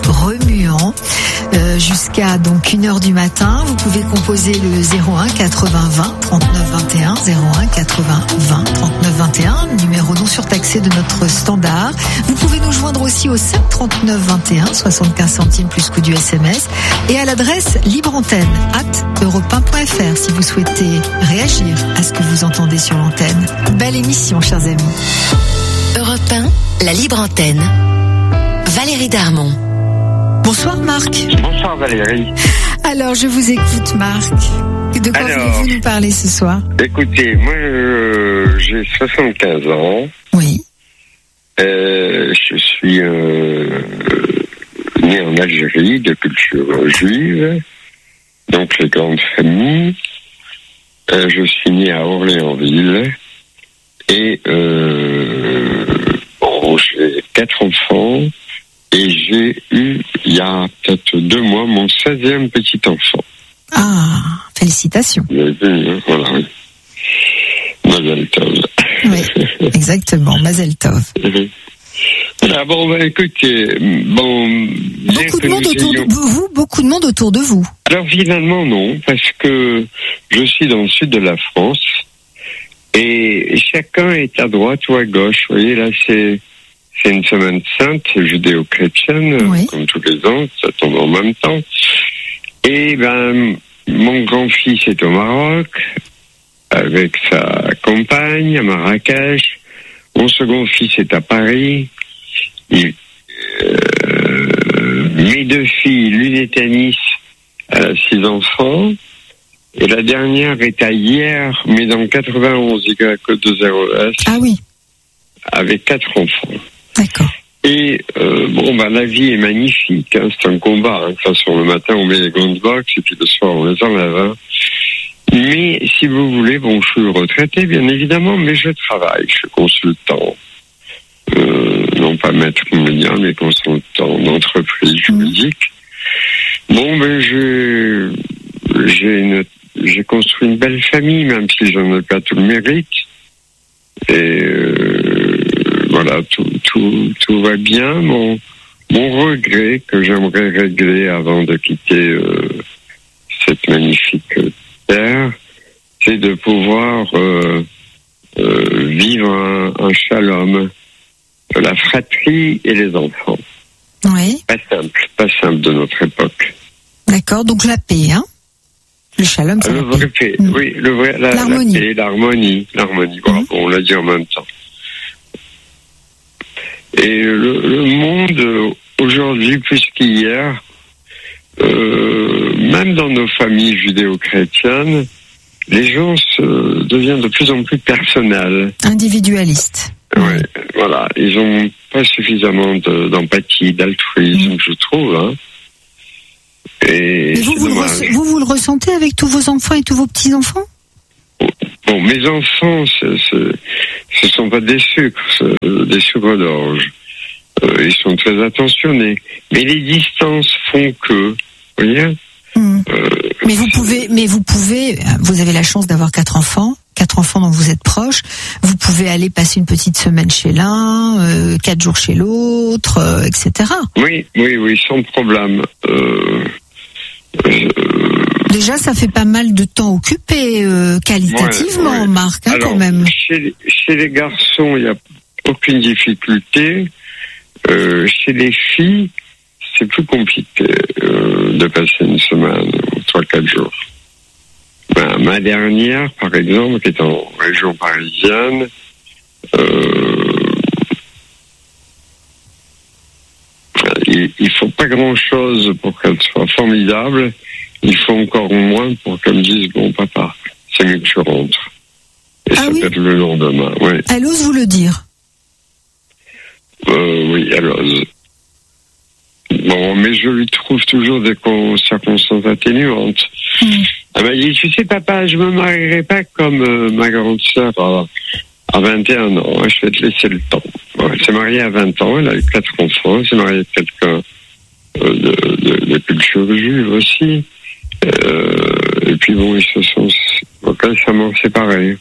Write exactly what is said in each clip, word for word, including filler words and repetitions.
remuant euh, jusqu'à donc une heure du matin. Vous pouvez composer le zéro un quatre-vingts vingt trente-neuf vingt et un, zéro un quatre-vingts vingt trente-neuf vingt et un, numéro non surtaxé de notre standard. Vous pouvez nous joindre aussi au sept trente-neuf vingt et un, soixante-quinze centimes plus coût du S M S, et à l'adresse libreantenne arobase europe un point f r si vous souhaitez réagir à ce que vous entendez sur l'antenne. Belle émission, chers amis. Europe un, la libre antenne. Valérie Darmon. Bonsoir Marc. Bonsoir Valérie. Alors je vous écoute Marc. De quoi Alors, voulez-vous nous parler ce soir? Écoutez, moi euh, j'ai soixante-quinze ans. Oui. Euh, je suis euh, né en Algérie de culture juive, donc les grandes familles. Euh, je suis né à Orléansville et euh, bon, j'ai quatre enfants et j'ai eu il y a peut-être deux mois mon seizième petit enfant. Ah, félicitations. Vous avez vu, hein, voilà, oui. Mazel Tov. Oui, exactement, Mazel Tov. Voilà, bon, bah, écoutez, bon... Beaucoup de monde autour de vous, beaucoup de monde autour de vous. Alors finalement non, parce que je suis dans le sud de la France et chacun est à droite ou à gauche. Vous voyez, là c'est c'est une semaine sainte judéo-chrétienne, oui. Comme tous les ans, ça tombe en même temps. Et ben mon grand-fils est au Maroc avec sa compagne à Marrakech. Mon second fils est à Paris. Il, euh, mes deux filles, l'une est à Nice, elle a six enfants. Et la dernière est à Hier, mais dans le quatre-vingt-onze, Y deux zéro S. Ah oui. Avec quatre enfants. D'accord. Et euh, bon, bah la vie est magnifique. Hein, c'est un combat. Hein. De toute façon, le matin, on met les grandes box et puis le soir, on les enlève. Hein. Mais si vous voulez, bon, je suis retraité, bien évidemment, mais je travaille. Je suis consultant. Euh, non pas maître communien, mais consultant d'entreprise juridique. Mmh. Bon, ben je j'ai une j'ai construit une belle famille, même si j'en ai pas tout le mérite. Et euh, voilà, tout tout tout va bien. Mon mon regret que j'aimerais régler avant de quitter euh, cette magnifique terre, c'est de pouvoir euh, euh, vivre un, un shalom. La fratrie et les enfants. Oui. Pas simple, pas simple de notre époque. D'accord, donc la paix, hein? Le shalom, c'est le la vrai paix. paix. Mmh. Oui, le vrai, la, l'harmonie. La paix, l'harmonie, l'harmonie. Voilà, mmh. Bon, on l'a dit en même temps. Et le, le monde aujourd'hui, plus qu'hier, euh, même dans nos familles judéo-chrétiennes, les gens se deviennent de plus en plus personnels. Individualistes. Ouais, voilà, ils ont pas suffisamment de, d'empathie, d'altruisme, mmh. je trouve. Hein. Et Mais vous, vous le, re- vous, vous le ressentez avec tous vos enfants et tous vos petits-enfants? Bon, mes enfants, ce, ce, ce sont pas des sucres, ce, des sucres d'orge. Euh, ils sont très attentionnés. Mais les distances font que, vous voyez mmh. euh, Mais vous pouvez, mais vous pouvez, vous avez la chance d'avoir quatre enfants. Quatre enfants dont vous êtes proches, vous pouvez aller passer une petite semaine chez l'un, euh, quatre jours chez l'autre, euh, et cetera. Oui, oui, oui, sans problème. Euh, euh, Déjà, ça fait pas mal de temps occupé, euh, qualitativement, ouais, ouais. Marc, hein, Alors, quand même. Chez, chez les garçons, il n'y a aucune difficulté. Euh, chez les filles, c'est plus compliqué euh, de passer une semaine, trois, quatre jours. Ben, ma dernière, par exemple, qui est en région parisienne, euh, il, il faut pas grand-chose pour qu'elle soit formidable. Il faut encore moins pour qu'elle me dise, bon papa, c'est mieux que tu rentres. Et ah ça oui. peut être le lendemain. Oui. Elle ose vous le dire. Euh, oui, elle ose. Bon, mais je lui trouve toujours des circonstances atténuantes. Mmh. Elle m'a dit, tu sais, papa, je me marierai pas comme euh, ma grande sœur à, à vingt et un ans. Hein, je vais te laisser le temps. Bon, elle s'est mariée à vingt ans, elle a eu quatre enfants, elle s'est mariée avec quelqu'un euh, de, de, de culture juive aussi. Euh, et puis bon, ils se sont récemment séparés.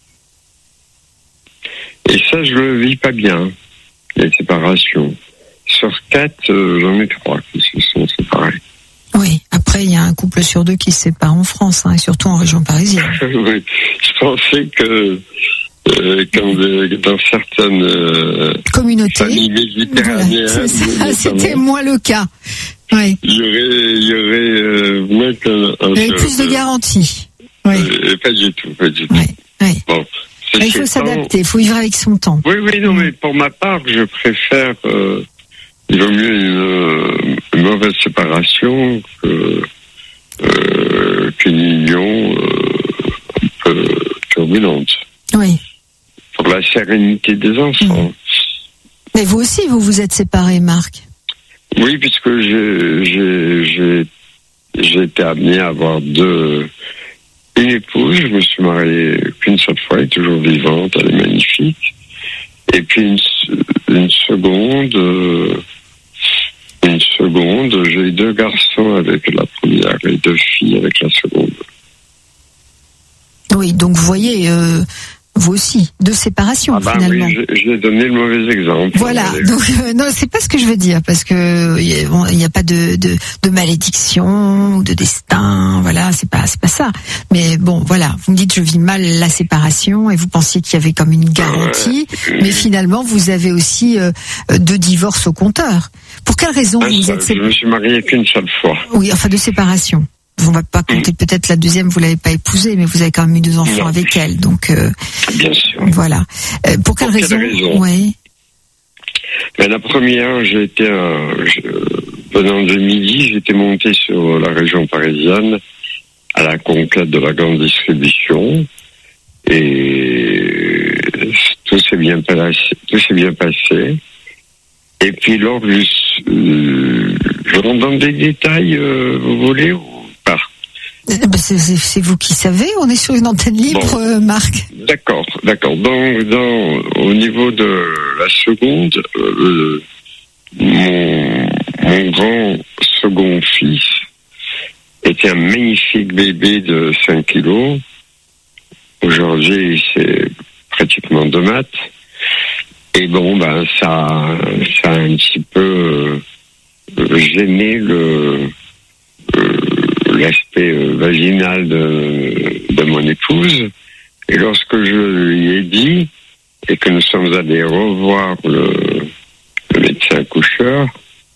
Et ça, je le vis pas bien, les séparations. Sur quatre, euh, j'en ai trois qui couple sur deux qui se sépare en France, hein, et surtout en région parisienne. Oui, je pensais que euh, quand, euh, dans certaines euh, communautés, familles méditerranéennes, voilà, ça, c'était moins le cas. Oui. Il y aurait, il y aurait euh, moins qu'un. Il y aurait plus de garanties. Oui. Euh, pas du tout, pas du tout. Oui. Oui. Bon, il faut s'adapter, il faut vivre avec son temps. Oui, oui, non, mais pour ma part, je préfère. Euh, il vaut mieux une, une mauvaise séparation que, euh, qu'une union euh, un peu turbulente. Oui. Pour la sérénité des enfants. Mmh. Mais vous aussi, vous vous êtes séparés, Marc. Oui, puisque j'ai, j'ai, j'ai, j'ai été amené à avoir deux, une épouse. Je me suis marié qu'une seule fois, elle est toujours vivante, elle est magnifique. Et puis une, une seconde, euh, une seconde, j'ai eu deux garçons avec la première et deux filles avec la seconde. Oui, donc vous voyez, euh, vous aussi, deux séparations, ah bah finalement. Oui, j'ai, j'ai donné le mauvais exemple. Voilà, donc euh, non, c'est pas ce que je veux dire, parce que il bon, n'y a pas de, de, de malédiction ou de destin, voilà, c'est pas c'est pas ça. Mais bon, voilà, vous me dites je vis mal la séparation et vous pensiez qu'il y avait comme une garantie, ouais. Mais finalement vous avez aussi euh, deux divorces au compteur. Pour quelle raison ah, vous ça, êtes séparés? Je me suis marié qu'une seule fois. Oui, enfin de séparation. On va pas compter mmh. peut-être la deuxième, vous l'avez pas épousée, mais vous avez quand même eu deux enfants non. avec elle, donc. Euh, Bien sûr. Voilà. Euh, pour quelle pour raison, quelle raison Oui. Ben, la première, j'ai été euh, je, venant de midi, j'étais monté sur la région parisienne à la conquête de la grande distribution et tout s'est bien passé. Tout s'est bien passé. Et puis lors du, euh, je rentre dans des détails, euh, vous voulez ou pas? C'est, c'est, c'est vous qui savez, on est sur une antenne libre, bon. euh, Marc. D'accord, d'accord. Donc, dans, au niveau de la seconde, euh, mon, mon grand second fils était un magnifique bébé de cinq kilos. Aujourd'hui, c'est pratiquement deux mètres. Et bon, ben, ça, ça a un petit peu euh, gêné le, euh, l'aspect euh, vaginal de, de mon épouse. Et lorsque je lui ai dit, et que nous sommes allés revoir le, le médecin accoucheur,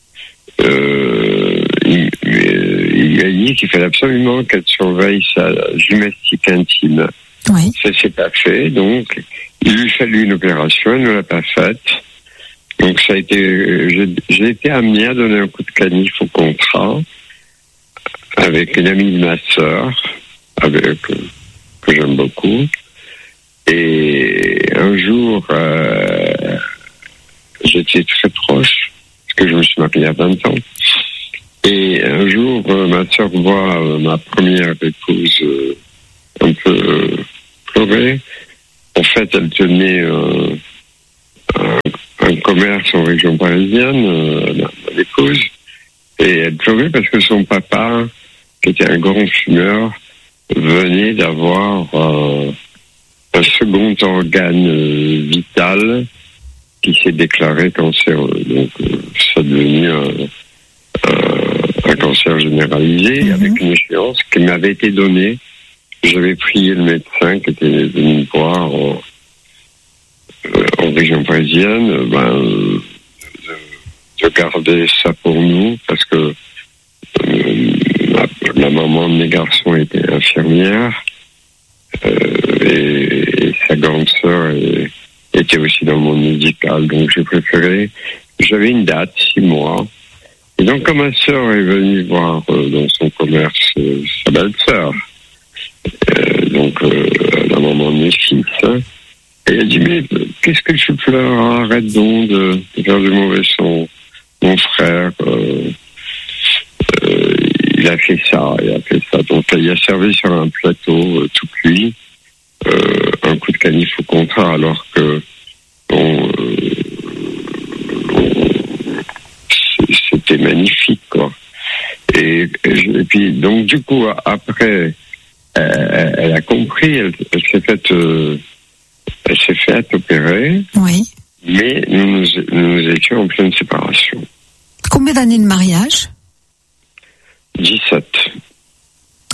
euh, il, il lui a dit qu'il fallait absolument qu'elle surveille sa gymnastique intime. Oui. Ça s'est pas fait, donc il lui fallut une opération, elle ne l'a pas faite. Donc ça a été, j'ai, j'ai été amené à donner un coup de canif au contrat avec une amie de ma sœur, avec euh, que j'aime beaucoup. Et un jour, euh, j'étais très proche, parce que je me suis marié à vingt ans. Et un jour, euh, ma sœur voit euh, ma première épouse euh, un peu euh, pleurer. En fait, elle tenait euh, un, un commerce en région parisienne, euh, l'épouse, et elle pleurait parce que son papa, qui était un grand fumeur, venait d'avoir euh, un second organe euh, vital qui s'est déclaré cancéreux. Donc, euh, ça devenu un, un, un cancer généralisé, mm-hmm. avec une échéance qui m'avait été donnée. J'avais prié le médecin qui était venu me voir en, euh, en région parisienne, ben, euh, de, de garder ça pour nous, parce que euh, la, la maman de mes garçons était infirmière, euh, et, et sa grande sœur est, était aussi dans le monde médical, donc j'ai préféré, j'avais une date, six mois, et donc quand ma sœur est venue voir euh, dans son commerce euh, sa belle-sœur, Euh, donc euh, la maman de mes fils, hein. Et elle dit mais qu'est-ce que tu pleures, arrête donc de, de faire du mauvais son, mon frère euh, euh, il a fait ça, il a fait ça, donc il a servi sur un plateau euh, tout cuit euh, un coup de canif au contrat, alors que on, euh, on, c'était magnifique quoi. Et, et, et puis donc du coup après Euh, elle a compris, elle, elle s'est faite, euh, elle s'est faite opérer. Oui. Mais nous, nous, nous étions en pleine séparation. Combien d'années de mariage? dix-sept.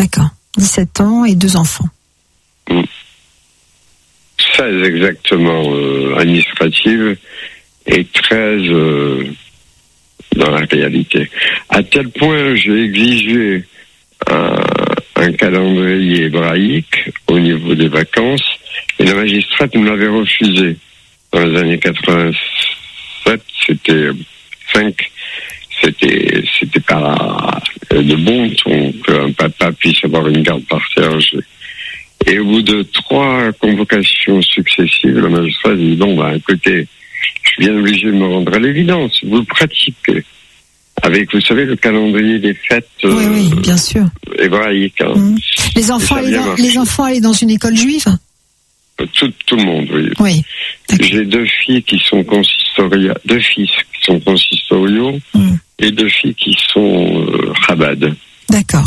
D'accord. dix-sept ans et deux enfants. Mmh. seize exactement euh, administratives et treize euh, dans la réalité. À tel point, j'ai exigé un, un calendrier hébraïque au niveau des vacances et la magistrate me l'avait refusé. Dans les années quatre-vingt-sept, c'était cinq, c'était, c'était pas de bon ton qu'un papa puisse avoir une garde partagée. Et au bout de trois convocations successives, la magistrate dit, bon, bah, écoutez, je suis bien obligé de me rendre à l'évidence. Vous le pratiquez. Avec, vous savez, le calendrier des fêtes. Oui, euh, oui, bien sûr. Hébraïque. Hein. Mmh. Les enfants, allaient dans, les enfants allaient dans une école juive? Tout, tout le monde, oui. Oui. J'ai deux filles qui sont consistoriales, deux fils qui sont consistoriaux mmh. et deux filles qui sont euh, Chabad. D'accord.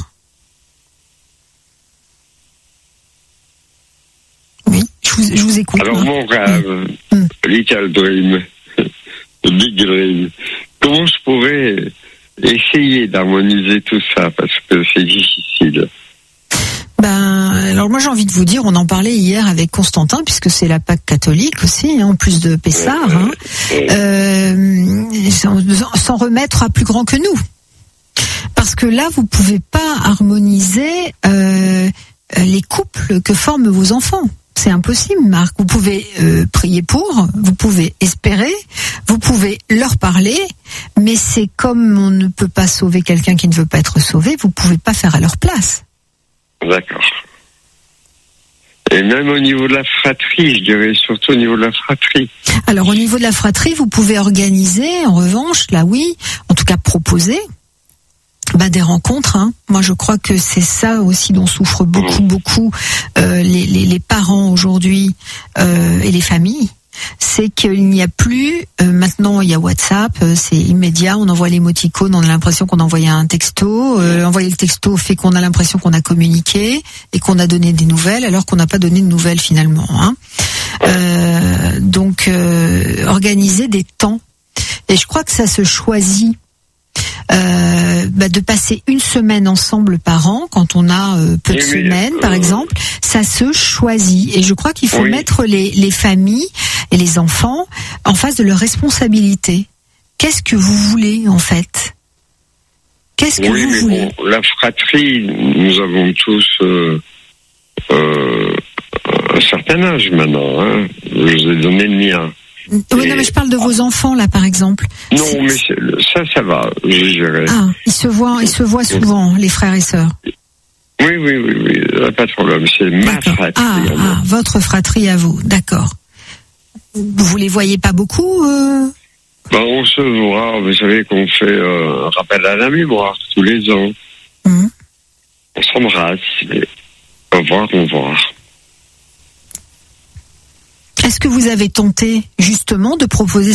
Oui, je vous, je vous écoute. Alors, hein. mon rêve, mmh. Little Dream, le Big Dream, comment je pourrais essayer d'harmoniser tout ça, parce que c'est difficile. Ben, alors moi j'ai envie de vous dire, on en parlait hier avec Constantin, puisque c'est la Pâque catholique aussi, hein, en plus de Pessah, hein, euh, sans, sans remettre à plus grand que nous. Parce que là, vous pouvez pas harmoniser euh, les couples que forment vos enfants. C'est impossible, Marc. Vous pouvez euh, prier pour, vous pouvez espérer, vous pouvez leur parler, mais c'est comme on ne peut pas sauver quelqu'un qui ne veut pas être sauvé, vous pouvez pas faire à leur place. D'accord. Et même au niveau de la fratrie, je dirais surtout au niveau de la fratrie. Alors au niveau de la fratrie, vous pouvez organiser, en revanche, là oui, en tout cas proposer, bah, des rencontres. Hein. Moi je crois que c'est ça aussi dont souffrent beaucoup, mmh. beaucoup euh, les, les, les parents aujourd'hui euh, et les familles. C'est qu'il n'y a plus, euh, maintenant il y a WhatsApp, euh, c'est immédiat, on envoie l'émoticône, on a l'impression qu'on a envoyé un texto, euh, envoyer le texto fait qu'on a l'impression qu'on a communiqué et qu'on a donné des nouvelles alors qu'on n'a pas donné de nouvelles finalement. Hein. Euh, donc euh, organiser des temps, et je crois que ça se choisit. Euh, bah de passer une semaine ensemble par an, quand on a euh, peu de oui, semaines euh... par exemple, ça se choisit, et je crois qu'il faut oui. mettre les, les familles et les enfants en face de leurs responsabilités. Qu'est-ce que vous voulez en fait? Qu'est-ce que oui, vous mais voulez bon, la fratrie, nous avons tous euh, euh, un certain âge maintenant, hein. Je vous ai donné le mien. Oui, et... non, mais je parle de vos enfants, là, par exemple. Non, c'est... mais c'est... ça, ça va, je dirais. Ah, ils se voient, ils se voient souvent, les frères et sœurs. Oui, oui, oui, oui, pas de problème, c'est ma d'accord. fratrie. Ah, ah, votre fratrie à vous, d'accord. Vous les voyez pas beaucoup euh... ben, on se voit, vous savez qu'on fait euh, un rappel à la mémoire tous les ans. Mmh. On s'embrasse, et... au revoir, au revoir. Est-ce que vous avez tenté justement de proposer